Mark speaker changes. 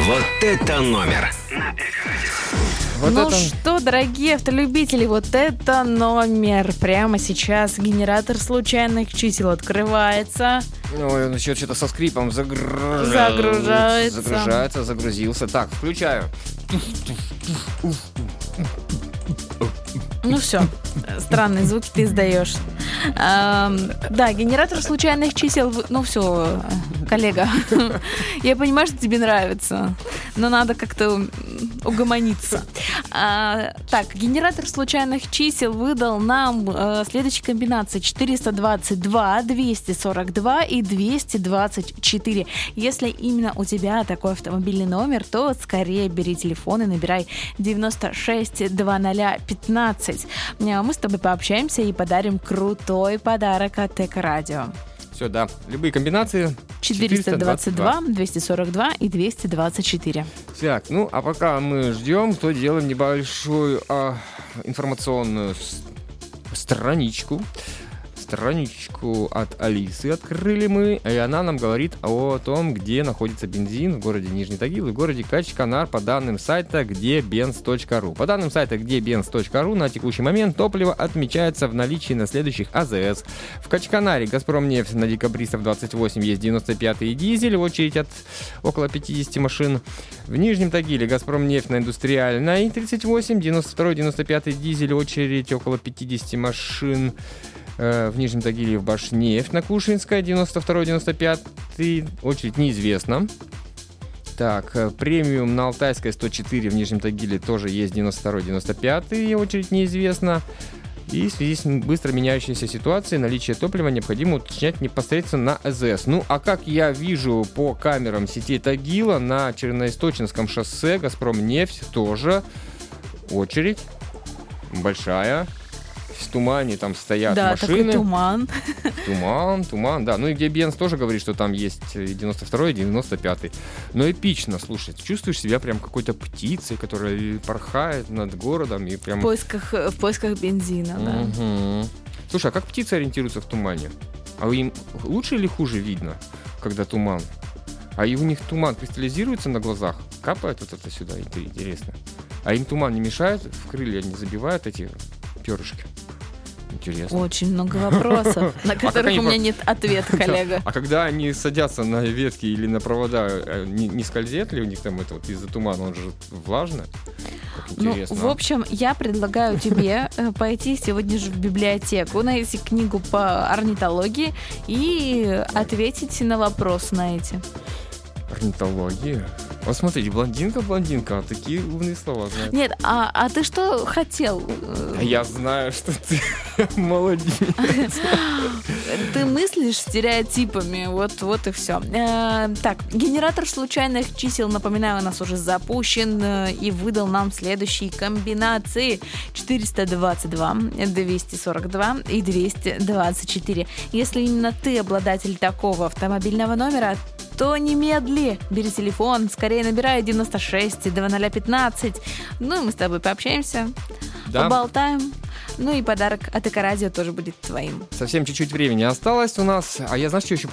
Speaker 1: Вот это номер.
Speaker 2: Вот
Speaker 3: ну
Speaker 2: это...
Speaker 3: что, дорогие автолюбители, вот это номер. Прямо сейчас генератор случайных чисел открывается.
Speaker 2: Ой, он еще что-то со скрипом загружается. Загрузился. Так, включаю.
Speaker 3: Ну все, странные звуки ты издаешь. Да, генератор случайных чисел. Ну все, коллега, я понимаю, что тебе нравится, но надо как-то угомониться. Так, генератор случайных чисел выдал нам следующие комбинации: 422, 242 и 224. Если именно у тебя такой автомобильный номер, то скорее бери телефон и набирай 96 20 15. Мы с тобой пообщаемся и подарим крутой подарок от Эко-радио.
Speaker 2: Все, да. Любые комбинации.
Speaker 3: 422, 242 и 224.
Speaker 2: Так, ну а пока мы ждем, то делаем небольшую информационную страничку от Алисы открыли мы, и она нам говорит о том, где находится бензин в городе Нижний Тагил и в городе Качканар по данным сайта гдебенз.ру. По данным сайта гдебенз.ру на текущий момент топливо отмечается в наличии на следующих АЗС. В Качканаре «Газпромнефть» на Декабристов 28 есть 95-й дизель, в очередь от около 50 машин. В Нижнем Тагиле «Газпромнефть» на Индустриальной 38, 92-й, 95-й дизель, очередь около 50 машин. В Нижнем Тагиле в Башнефть на Кушинской 92-95, очередь неизвестна. Так, премиум на Алтайской 104 в Нижнем Тагиле тоже есть 92-95, очередь неизвестна. И в связи с быстро меняющейся ситуацией наличие топлива необходимо уточнять непосредственно на АЗС. Ну, а как я вижу по камерам сетей Тагила, на Черноисточинском шоссе «Газпромнефть» тоже очередь большая. В тумане там стоят машины.
Speaker 3: Да, такой туман.
Speaker 2: Туман, да. Ну и где Бенз тоже говорит, что там есть 92-й, 95-й. Но эпично, слушай, чувствуешь себя прям какой-то птицей, которая порхает над городом и прям...
Speaker 3: В поисках бензина, да.
Speaker 2: Угу. Слушай, а как птицы ориентируются в тумане? А им лучше или хуже видно, когда туман? А и у них туман кристаллизируется на глазах, капает вот это сюда, интересно. А им туман не мешает, в крылья не забивают эти перышки? Интересно.
Speaker 3: Очень много вопросов, на которых у меня нет ответа, коллега.
Speaker 2: А когда они садятся на ветки или на провода, не скользит ли у них там это вот из-за тумана? Он же влажный. Интересно.
Speaker 3: Ну, в общем, я предлагаю тебе пойти сегодня же в библиотеку, найти книгу по орнитологии и ответить на вопросы на эти.
Speaker 2: Орнитология? Вот смотрите, блондинка, такие умные слова знает.
Speaker 3: Нет, а ты что хотел?
Speaker 2: Я знаю, что ты молодец.
Speaker 3: Ты мыслишь стереотипами, вот и все. Так, генератор случайных чисел, напоминаю, у нас уже запущен и выдал нам следующие комбинации: 422, 242 и 224. Если именно ты обладатель такого автомобильного номера, то немедли бери телефон, скорее набирай 96 2015. Ну и мы с тобой пообщаемся, поболтаем. Ну и подарок от Эко-радио тоже будет твоим.
Speaker 2: Совсем чуть-чуть времени осталось у нас. А я, знаешь, что еще